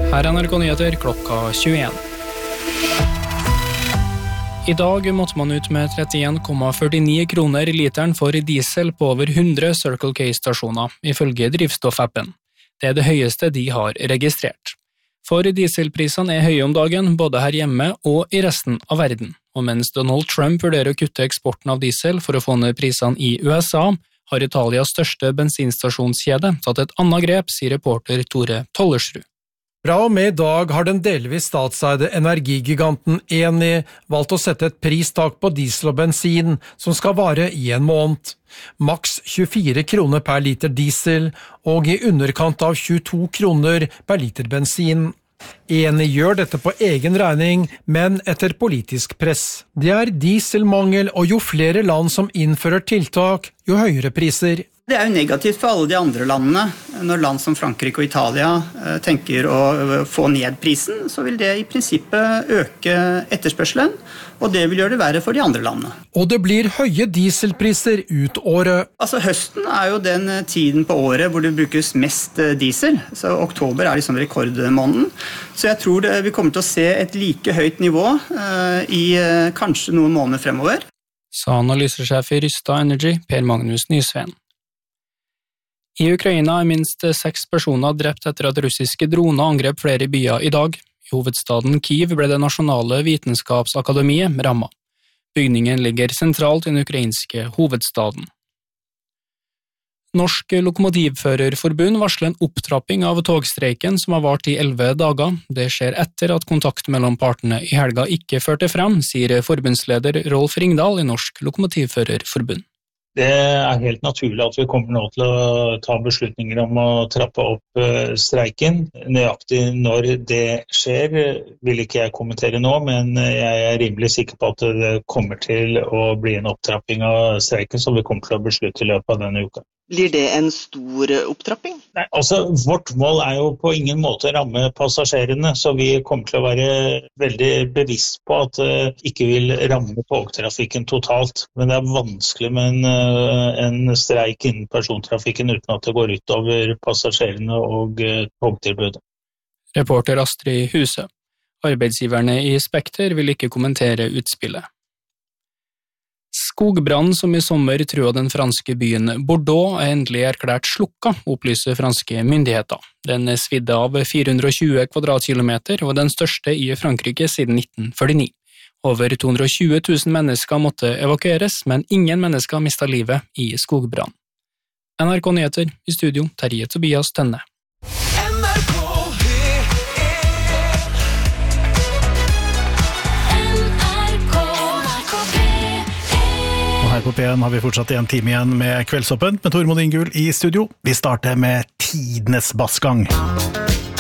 Her NRK Nyheter klokka 21. I dag måtte man ut med 31,49 kroner literen for diesel på over 100 Circle K-stasjoner, ifølge drivstoffappen. Det det høyeste de har registrert. For dieselprisene høye om dagen, både her hjemme og i resten av verden. Og mens Donald Trump vurderer å kutte eksporten av diesel for å få ned prisene i USA, har Italias største bensinstasjonskjede tatt et annet grep, sier reporter Tore Tollersrud. Fra og med i dag har den delvis statseide energigiganten Eni valgt å sette et pristak på diesel og bensin som skal vare i en måned. Maks 24 kroner per liter diesel og i underkant av 22 kroner per liter bensin. Eni gjør dette på egen regning, men etter politisk press. Det dieselmangel, og jo flere land som innfører tiltak, jo høyere priser. Det jo negativt for alle de andre landene. Når land som Frankrike og Italia tenker å få ned prisen, så vil det i prinsippet øke etterspørselen, og det vil gjøre det verre for de andre landene. Og det blir høye dieselpriser ut året. Altså høsten jo den tiden på året hvor det brukes mest diesel, så oktober liksom rekordmåneden. Så jeg tror vi kommer til å se et like høyt nivå i kanskje noen måneder fremover. Sa analysesjef i Rystad Energy, Per Magnus Nysveen. I Ukraina minst 6 personer drept etter at russiske droner angrep flere byer i dag. I hovedstaden Kyiv ble det nasjonale vitenskapsakademiet rammet. Bygningen ligger sentralt i den ukrainske hovedstaden. Norsk Lokomotivførerforbund varsler en opptrapping av togstreiken som har vart i 11 dager. Det skjer etter at kontakt mellom partene i helga ikke førte frem, sier forbundsleder Rolf Ringdal i Norsk Lokomotivførerforbund. Det helt naturlig at vi kommer nå til å ta beslutninger om å trappe opp streiken. Nøyaktig når det skjer vil ikke jeg kommentere nå, men jeg rimelig sikker på at det kommer til å bli en opptrapping av streiken som vi kommer til å beslutte i løpet av denne uka. Blir det en stor opptrapping? Nei, altså vårt mål jo på ingen måte å ramme passasjerene, så vi kommer til å være veldig bevisst på at det ikke vil ramme togtrafikken totalt. Men det vanskelig med en streik innen persontrafikken uten at det går ut over passasjerene og togtilbudet. Reporter Astrid Huse. Arbeidsgiverne i Spekter vil ikke kommentere utspillet. Skogbrannen som i sommer truet den franske byen Bordeaux endelig erklært slukka, opplyser franske myndigheter. Den svidde av 420 kvadratkilometer og den største i Frankrike siden 1949. Over 220 000 mennesker måtte evakueres, men ingen mennesker mistet livet i skogbrann. NRK Nyheter i studio, Terje Tobias Tønne. Her på P1 har vi fortsatt en time igjen med Kveldsåpent med Tormod Ingull i studio. Vi starter med tidenes bassgang.